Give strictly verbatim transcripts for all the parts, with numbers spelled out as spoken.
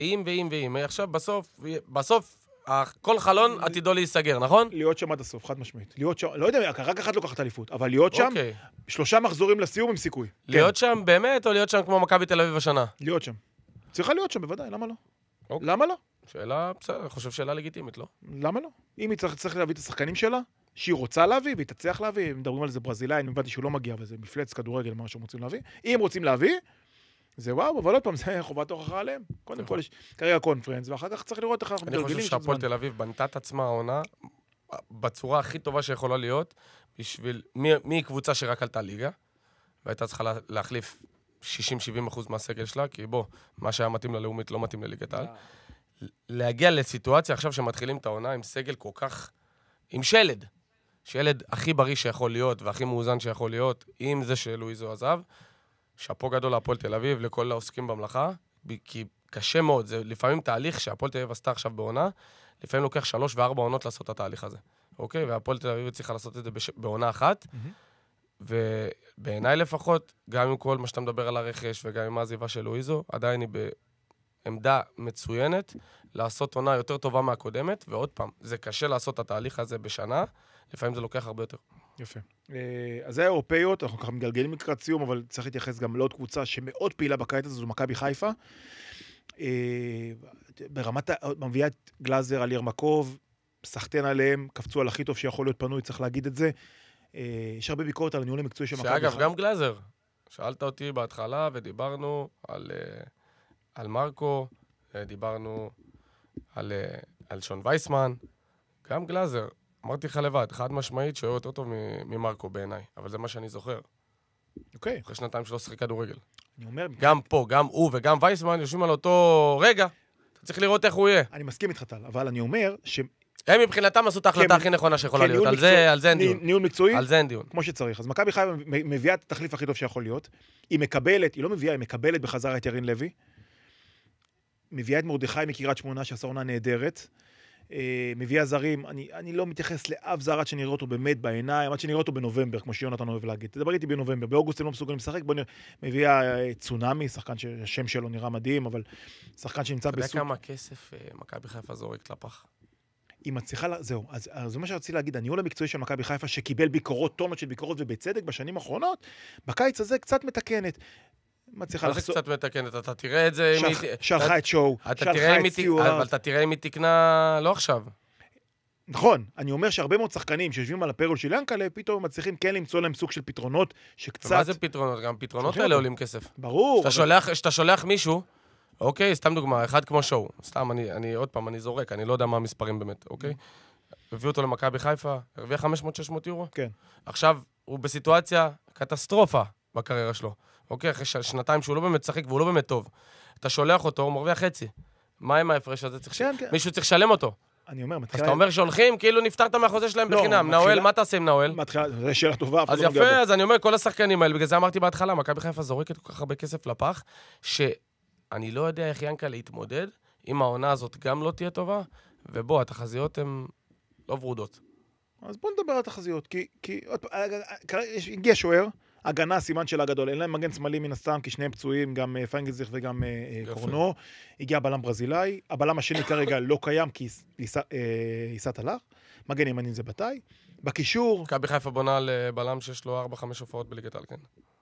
אם ואם ואם. עכשיו, בסוף, בסוף, כל חלון עתידו להיסגר, נכון? להיות שם עד הסוף, חד משמעית. להיות שם, לא יודע, רק אחת לוקחת אליפות, אבל להיות שם, שלושה מחזורים לסיום עם סיכוי. להיות שם באמת, או להיות שם כמו מכבי תל אביב השנה? להיות שם. צריכה להיות שם, בוודאי, למה לא? למה לא? שאלה, בסדר, אני חושב שאלה לגיטימית, לא? למה לא? אם היא צריך להביא את השחקנים שלה, שהיא רוצה להביא, והיא תצליח להביא, מדברים על זה ברזילאי, אני הבנתי שהוא לא מגיע, וזה מפלץ כדורגל, מה שהם רוצים להביא. אם רוצים להביא, זה וואו, אבל עוד פעם, זה חובת הוכחה עליהם. קודם כל, יש כרגע קונפרנס, ואחר כך צריך לראות איך אנחנו מתגלגלים. אני חושב שהפועל תל אביב בנתה את עצמה העונה, בצורה הכי טובה שיכולה להיות, בשביל, מי קבוצה שרק עלתה ליגה, והייתה צריכה להחליף שישים שבעים אחוז מהסגל שלה, כי בוא, מה שהיה מתאים ללאומית לא מתאים לליגת העל. להגיע לסיטואציה עכשיו שמתחילים את העונה עם סגל כל כך, עם שלד, שלד הכי בריא שיכול להיות, והכי מאוזן שיכול להיות, עם זה שלואיזו עזב, שאפו גדול להפועל תל אביב, לכל העוסקים במלאכה, כי קשה מאוד, זה לפעמים תהליך שהפועל תל אביב עשתה עכשיו בעונה, לפעמים לוקח שלוש וארבע עונות לעשות את התהליך הזה, אוקיי? והפועל תל אביב צריכה לעשות את זה בעונה אחת, ובעיניי לפחות, גם עם כל מה שאתה מדבר על הרכש, וגם עם העזיבה של לואיזו, עדיין היא בעמדה מצוינת, לעשות עונה יותר טובה מהקודמת, ועוד פעם, זה קשה לעשות את התהליך הזה בשנה, לפעמים זה לוקח הרבה יותר. יפה. אז זה האירופאיות, אנחנו ככה מגלגלים לקראת סיום, אבל צריך להתייחס גם לעוד קבוצה שמאוד פעילה בקיץ הזה, זו מכבי חיפה. ברמת, מביאה את גלאזר על ירמקוב, סחטן עליהם, קפצו על הכי טוב שיכול להיות פנוי, צריך להגיד את זה. יש הרבה ביקורת על הניהול המקצועי של מכבי חיפה. שאגב, גם גלאזר. שאלת אותי בהתחלה ודיברנו על, על מרקו, דיברנו על, על שון וייסמן, גם גלאזר. אמרתי לך לבד, חד משמעית שהוא יותר טוב ממרקו בעיניי, אבל זה מה שאני זוכר. אוקיי. אחרי שנתיים שלא שחק כדורגל. אני אומר... גם פה, גם הוא וגם וייסמן יושבים על אותו רגע. אתה צריך לראות איך הוא יהיה. אני מסכים איתך טל, אבל אני אומר ש... הם מבחינתם עשו את ההחלטה הכי נכונה שיכולה להיות. על זה אין דיון. ניהול מקצועי? על זה אין דיון. כמו שצריך. אז מכבי חיפה מביאה את התחליף הכי טוב שיכול להיות. היא מקבלת, היא לא מביאה, היא מקבלת בחזרה את ירין לוי. מביאה את מרדכי מקריית שמונה שעשה עונה נהדרת. מביאה זרים, אני, אני לא מתייחס לאף זר עד שנראה אותו באמת בעיניים, עד שנראה אותו בנובמבר, כמו שיונתן אוהב להגיד. תדבר איתי בנובמבר, באוגוסט הם לא מסוגלים לשחק, בוא נראה, מביאה צונאמי, שחקן שהשם שלו נראה מדהים, אבל שחקן שנמצא בסוג... אתה יודע כמה כסף מכבי חיפה זורק לפח? היא מצליחה, זהו, אז, אז זה מה שרציתי להגיד, הניהול המקצועי של מכבי חיפה, שקיבל ביקורות, טונות של ביקורות ובצדק בשנים האחרונות, בקיץ הזה קצת מתקנת. מצליחה לחזור... קצת מתקנת, אתה תראה את זה... שלחה את שואו, שלחה את סיוארד. אבל אתה תראה אם היא תקנה לא עכשיו. נכון, אני אומר שהרבה מאוד שחקנים שיושבים על הפרול של ינקלה, פתאום מצליחים כן למצוא להם סוג של פתרונות שקצת... ומה זה פתרונות? גם פתרונות האלה עולים כסף. ברור. שאתה שולח מישהו, אוקיי, סתם דוגמה, אחד כמו שואו. סתם, אני עוד פעם, אני זורק, אני לא יודע מה המספרים באמת, אוקיי? הביא אותו למכבי חיפה, הרוויח חמש מאות שש מאות יורו. כן. עכשיו, הוא בסיטואציה קטסטרופה בקריירה שלו. אוקיי, אחרי שנתיים שהוא לא באמת שחק והוא לא באמת טוב. אתה שולח אותו, הוא מרוויח חצי. מה עם ההפרש הזה? מישהו צריך לשלם אותו. אני אומר, מתחילה... אז אתה אומר שהולכים, כאילו נפתרת מהחוזה שלהם בחינם. נאואל, מה תעשה עם נאואל? זה שאלה טובה. אז יפה, אז אני אומר, כל השחקנים האלה, בגלל זה אמרתי בהתחלה, מכבי חיפה זורקת כל כך הרבה כסף לפח, שאני לא יודע איך ינקה להתמודד, אם העונה הזאת גם לא תהיה טובה, ובוא, התחזיות הן לא ורודות. אז בוא נדבר על התחזיות, כי הגיע שוער, הגנה, סימן שלה גדול. אין להם מגן שמאלי מן הסתם, כי שניהם פצועים, גם פיינגלזיך וגם קורנו. הגיע בלם ברזילאי. הבלם השני כרגע לא קיים, כי ייסת הלך. מגן ימני זה בתאי. בקישור... מכבי חיפה בונה על בלם שיש לו ארבע חמש הופעות בליגת העל, כן.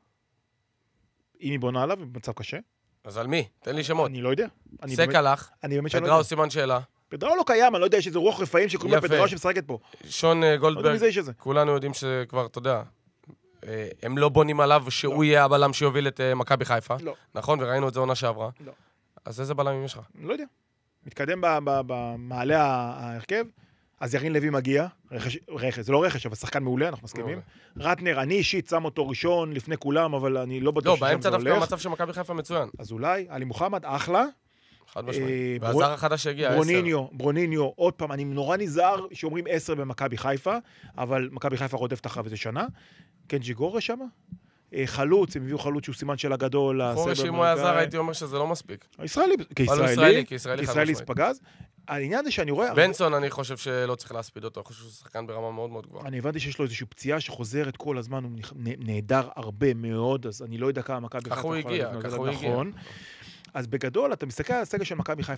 אם היא בונה עליו, במצב קשה. אז על מי? תן לי שמות. אני לא יודע. סק הלך. פדראו סימן שאלה. פדראו לא קיים, אני לא יודע, יש איזה רוח רפאים שקוראים לפדראו שמשחקת פה. שון גולדברג, כולנו יודעים שכבר, אתה יודע, הם לא בונים עליו שהוא יהיה הבלם שיוביל את מכבי חיפה. לא. נכון? וראינו את זה עונה שעברה. לא. אז איזה בלמים יש לך? לא יודע. מתקדם במעלה ההרכב, אז ירין לוי מגיע, רכש, זה לא רכש, אבל שחקן מעולה, אנחנו מסכימים. רטנר, אני אישית שם אותו ראשון לפני כולם, אבל אני לא בטוח שזה הולך. לא, באמצע דווקא המצב של מכבי חיפה מצוין. אז אולי, עלי מוחמד, אחלה. חד משמעית. והזר החדש שהגיע, ברוניניו, ברוניניו, עוד פעם, אני נורא נזהר שאומרים עשר במכבי חיפה, אבל מכבי חיפה רודפת אחריו איזה שנה. קנג'י גורש שם? חלוץ, הם הביאו חלוץ שהוא סימן של הגדול. חורש אם הוא היה זר, הייתי אומר שזה לא מספיק. הישראלי, כישראלי, כישראלי ספגז. העניין זה שאני רואה... בנסון, אני חושב שלא צריך להספיד אותו, אני חושב שהוא שחקן ברמה מאוד מאוד גבוהה. אני הבנתי שיש לו איזושהי פציעה שחוזרת כל הזמן, הוא נהדר הרבה מאוד, אז אני לא יודע כמה מכבי חיפה. כך הוא הגיע, כך הוא הגיע. אז בגדול, אתה מסתכל על הסגל של מכבי חיפה,